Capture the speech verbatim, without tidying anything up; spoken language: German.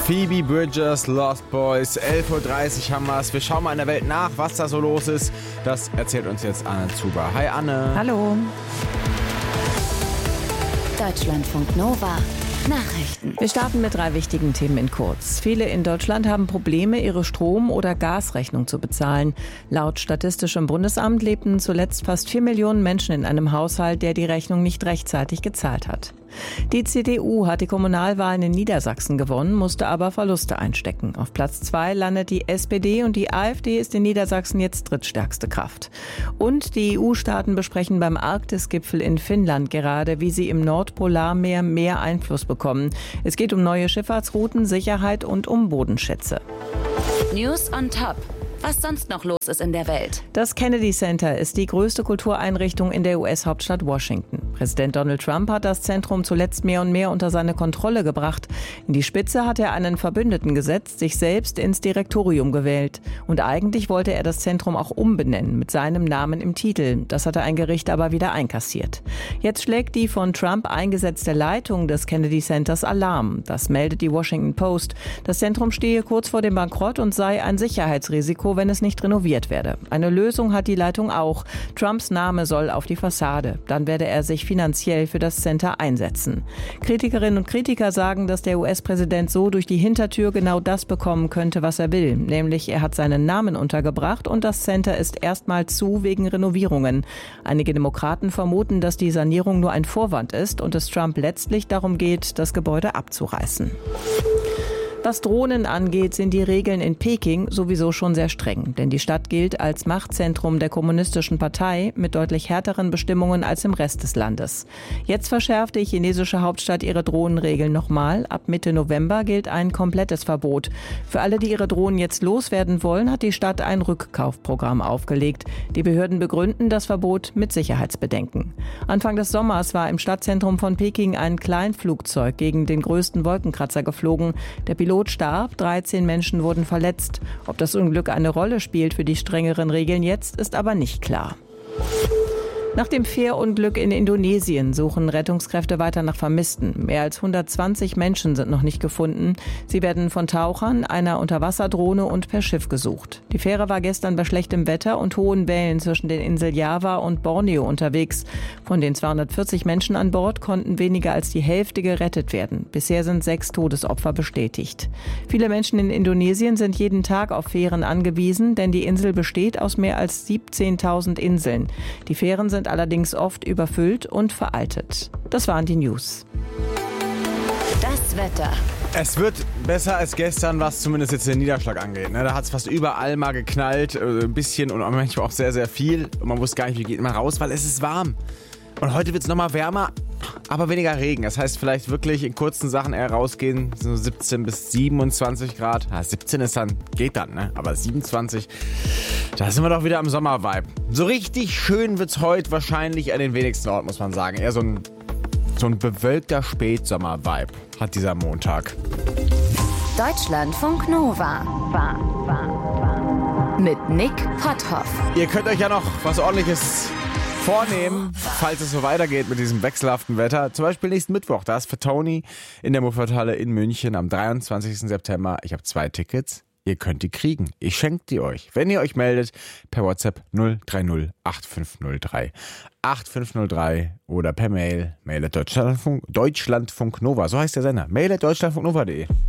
Phoebe Bridgers, Lost Boys, elf Uhr dreißig haben wir's. Wir schauen mal in der Welt nach, was da so los ist. Das erzählt uns jetzt Anne Zuber. Hi Anne. Hallo. Deutschlandfunk Nova. Nachrichten. Wir starten mit drei wichtigen Themen in kurz. Viele in Deutschland haben Probleme, ihre Strom- oder Gasrechnung zu bezahlen. Laut Statistischem Bundesamt lebten zuletzt fast vier Millionen Menschen in einem Haushalt, der die Rechnung nicht rechtzeitig gezahlt hat. Die C D U hat die Kommunalwahlen in Niedersachsen gewonnen, musste aber Verluste einstecken. Auf Platz zwei landet die S P D und die AfD ist in Niedersachsen jetzt drittstärkste Kraft. Und die E U-Staaten besprechen beim Arktis-Gipfel in Finnland gerade, wie sie im Nordpolarmeer mehr Einfluss bekommen. Es geht um neue Schifffahrtsrouten, Sicherheit und um Bodenschätze. News on Top. Was sonst noch los ist in der Welt. Das Kennedy Center ist die größte Kultureinrichtung in der U S-Hauptstadt Washington. Präsident Donald Trump hat das Zentrum zuletzt mehr und mehr unter seine Kontrolle gebracht. In die Spitze hat er einen Verbündeten gesetzt, sich selbst ins Direktorium gewählt. Und eigentlich wollte er das Zentrum auch umbenennen, mit seinem Namen im Titel. Das hatte ein Gericht aber wieder einkassiert. Jetzt schlägt die von Trump eingesetzte Leitung des Kennedy Centers Alarm. Das meldet die Washington Post. Das Zentrum stehe kurz vor dem Bankrott und sei ein Sicherheitsrisiko, wenn es nicht renoviert werde. Eine Lösung hat die Leitung auch. Trumps Name soll auf die Fassade. Dann werde er sich finanziell für das Center einsetzen. Kritikerinnen und Kritiker sagen, dass der U S-Präsident so durch die Hintertür genau das bekommen könnte, was er will. Nämlich, er hat seinen Namen untergebracht und das Center ist erstmal zu wegen Renovierungen. Einige Demokraten vermuten, dass die Sanierung nur ein Vorwand ist und es Trump letztlich darum geht, das Gebäude abzureißen. Was Drohnen angeht, sind die Regeln in Peking sowieso schon sehr streng. Denn die Stadt gilt als Machtzentrum der Kommunistischen Partei mit deutlich härteren Bestimmungen als im Rest des Landes. Jetzt verschärft die chinesische Hauptstadt ihre Drohnenregeln nochmal. Ab Mitte November gilt ein komplettes Verbot. Für alle, die ihre Drohnen jetzt loswerden wollen, hat die Stadt ein Rückkaufprogramm aufgelegt. Die Behörden begründen das Verbot mit Sicherheitsbedenken. Anfang des Sommers war im Stadtzentrum von Peking ein Kleinflugzeug gegen den größten Wolkenkratzer geflogen. Der Pilot starb, dreizehn Menschen wurden verletzt. Ob das Unglück eine Rolle spielt für die strengeren Regeln jetzt, ist aber nicht klar. Nach dem Fährunglück in Indonesien suchen Rettungskräfte weiter nach Vermissten. Mehr als hundertzwanzig Menschen sind noch nicht gefunden. Sie werden von Tauchern, einer Unterwasserdrohne und per Schiff gesucht. Die Fähre war gestern bei schlechtem Wetter und hohen Wellen zwischen den Inseln Java und Borneo unterwegs. Von den zweihundertvierzig Menschen an Bord konnten weniger als die Hälfte gerettet werden. Bisher sind sechs Todesopfer bestätigt. Viele Menschen in Indonesien sind jeden Tag auf Fähren angewiesen, denn die Insel besteht aus mehr als siebzehntausend Inseln. Die Fähren sind allerdings oft überfüllt und veraltet. Das waren die News. Das Wetter. Es wird besser als gestern, was zumindest jetzt den Niederschlag angeht. Da hat es fast überall mal geknallt, ein bisschen und manchmal auch sehr, sehr viel. Und man wusste gar nicht, wie geht man raus, weil es ist warm. Und heute wird es nochmal wärmer, aber weniger Regen. Das heißt, vielleicht wirklich in kurzen Sachen eher rausgehen, so siebzehn bis siebenundzwanzig Grad. Ja, siebzehn ist dann, geht dann, ne? Aber siebenundzwanzig, da sind wir doch wieder am Sommer-Vibe. So richtig schön wird's heute wahrscheinlich an den wenigsten Orten, muss man sagen. Eher so ein, so ein bewölkter Spätsommer-Vibe hat dieser Montag. Deutschlandfunk Nova. War, war, war. Mit Nick Potthoff. Ihr könnt euch ja noch was Ordentliches vornehmen, falls es so weitergeht mit diesem wechselhaften Wetter. Zum Beispiel nächsten Mittwoch, da ist für Tony in der Muffathalle in München am dreiundzwanzigsten September. Ich habe zwei Tickets. Ihr könnt die kriegen. Ich schenke die euch. Wenn ihr euch meldet, per WhatsApp null drei null acht fünf null drei acht fünf null drei oder per Mail, mail at deutschlandfunk, deutschlandfunknova. So heißt der Sender. mail at deutschlandfunknova punkt de.